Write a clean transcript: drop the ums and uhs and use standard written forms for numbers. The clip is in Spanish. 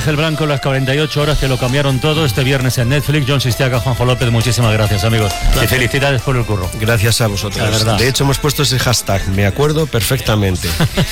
Ángel Blanco, las 48 horas que lo cambiaron todo, este viernes en Netflix. John Sistiaga, Juanjo López, muchísimas gracias, amigos. Gracias. Y felicidades por el curro. Gracias a vosotros. La verdad. De hecho, hemos puesto ese hashtag, me acuerdo perfectamente.